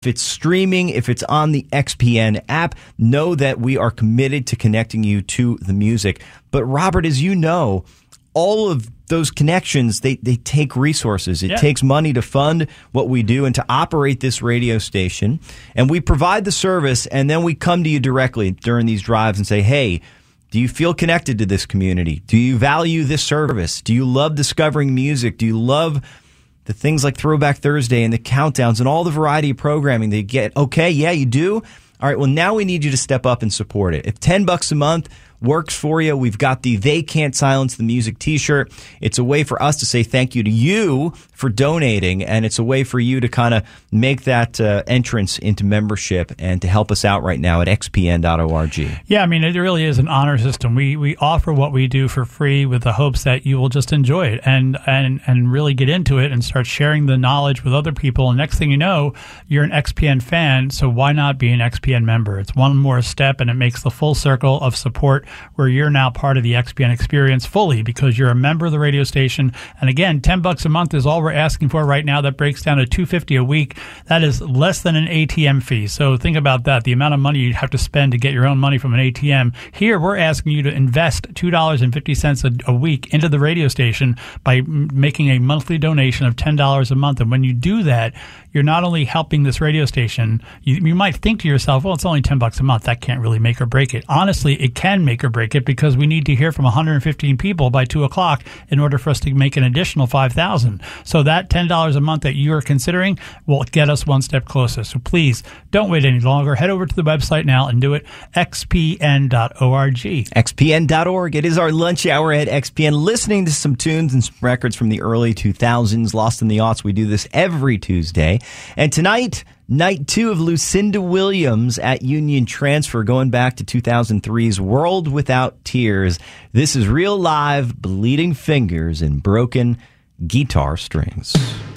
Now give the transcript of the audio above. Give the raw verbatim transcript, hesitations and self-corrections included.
If it's streaming, if it's on the X P N app, know that we are committed to connecting you to the music. But Robert, as you know, all of those connections, they, they take resources. It yeah. takes money to fund what we do and to operate this radio station. And we provide the service, and then we come to you directly during these drives and say, hey, do you feel connected to this community? Do you value this service? Do you love discovering music? Do you love the things like Throwback Thursday and the countdowns and all the variety of programming they get? Okay, yeah, you do? All right, well, now we need you to step up and support it. If ten bucks a month works for you, we've got the They Can't Silence the Music t-shirt. It's a way for us to say thank you to you for donating, and it's a way for you to kind of make that uh, entrance into membership and to help us out right now at x p n dot org. Yeah, I mean, it really is an honor system. We we offer what we do for free with the hopes that you will just enjoy it and, and, and really get into it and start sharing the knowledge with other people. And next thing you know, you're an X P N fan, so why not be an X P N member? It's one more step, and it makes the full circle of support where you're now part of the X P N experience fully because you're a member of the radio station. And again, ten bucks a month is all we're asking for right now. That breaks down to two hundred fifty dollars a week. That is less than an A T M fee. So think about that, the amount of money you'd have to spend to get your own money from an A T M. Here, we're asking you to invest two dollars and fifty cents a, a week into the radio station by m- making a monthly donation of ten dollars a month. And when you do that, you're not only helping this radio station, you, you might think to yourself, well, it's only ten bucks a month. That can't really make or break it. Honestly, it can make or break it because we need to hear from one hundred fifteen people by two o'clock in order for us to make an additional five thousand. So that ten dollars a month that you are considering will get us one step closer. So please don't wait any longer. Head over to the website now and do it, x p n dot org. x p n dot org. It is our lunch hour at X P N, listening to some tunes and some records from the early two thousands, lost in the aughts. We do this every Tuesday. And tonight, night two of Lucinda Williams at Union Transfer, going back to two thousand three's World Without Tears. This is real live, Bleeding Fingers and Broken Guitar Strings.